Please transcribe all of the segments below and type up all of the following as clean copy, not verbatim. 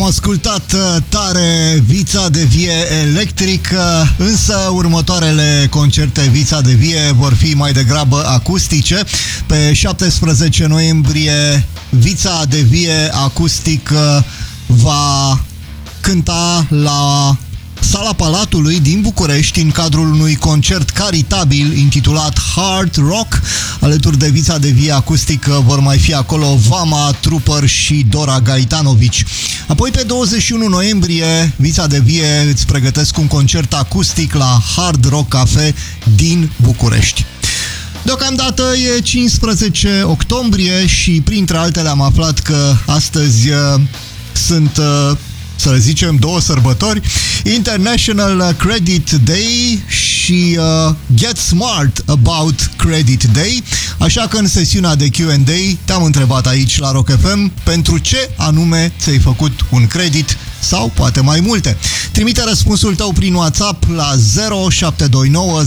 ascultat tare Vița de Vie electric, însă următoarele concerte Vița de Vie vor fi mai degrabă acustice. Pe 17 noiembrie Vița de Vie acustic va cânta la Sala Palatului din București în cadrul unui concert caritabil intitulat Hard Rock. Alături de Vița de Vie acustic vor mai fi acolo Vama Trooper și Dora Gaitanovici. Apoi pe 21 noiembrie Vița de Vie îți pregătesc un concert acustic la Hard Rock Cafe din București. Deocamdată e 15 octombrie și printre altele am aflat că astăzi sunt, să zicem, două sărbători: International Credit Day și Get Smart About Credit Day. Așa că în sesiunea de Q&A te-am întrebat aici la Rock FM pentru ce anume ți-ai făcut un credit sau poate mai multe. Trimite răspunsul tău prin WhatsApp la 0729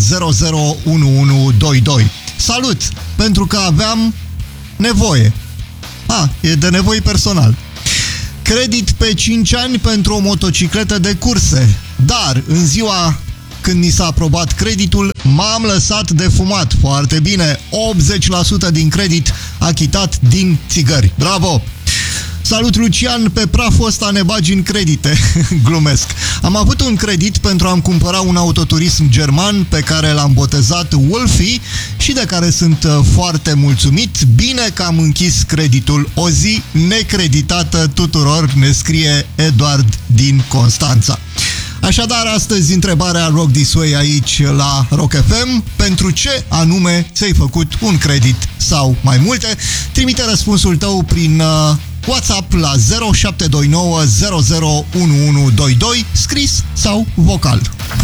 001122. Salut! Pentru că aveam nevoie. E de nevoi personal. Credit pe 5 ani pentru o motocicletă de curse. Dar în ziua când mi s-a aprobat creditul, m-am lăsat de fumat. Foarte bine, 80% din credit achitat din țigări. Bravo! Salut, Lucian, pe praful ăsta ne bagi în credite. Glumesc. Am avut un credit pentru a-mi cumpăra un autoturism german pe care l-am botezat Wolfie și de care sunt foarte mulțumit. Bine că am închis creditul. O zi necreditată tuturor, ne scrie Eduard din Constanța. Așadar, astăzi întrebarea Rock This Way aici la Rock FM: pentru ce anume ți-ai făcut un credit sau mai multe? Trimite răspunsul tău prin WhatsApp la 0729 001122, scris sau vocal.